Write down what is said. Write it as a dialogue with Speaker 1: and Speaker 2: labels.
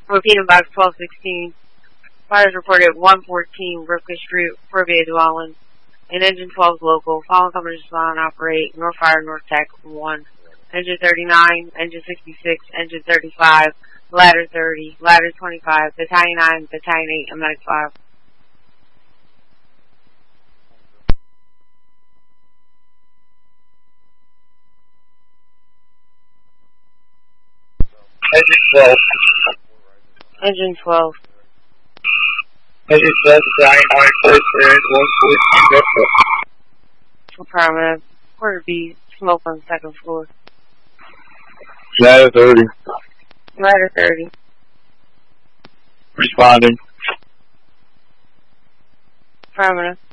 Speaker 1: Repeating box 1216. Fires reported 114 Ripka Street, Fourvier dwelling. And engine 12 is local. Following companies respond and operate North Fire, North Tech 1. Engine 39, engine 66, engine 35, ladder 30, ladder 25, battalion 9, battalion 8, and medic 5.
Speaker 2: Engine 12.
Speaker 1: Engine 12.
Speaker 2: Engine 12, battalion 9, first and 114,
Speaker 1: Affirmative. Quarter B, smoke on second floor.
Speaker 2: ladder 30.
Speaker 1: Ladder 30.
Speaker 2: Responding.
Speaker 1: Affirmative.